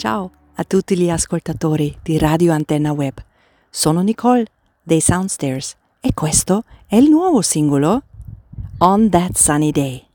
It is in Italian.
Ciao a tutti gli ascoltatori di Radio Antenna Web. Sono Nicole dei Soundstairs e questo è il nuovo singolo On That Sunny Day.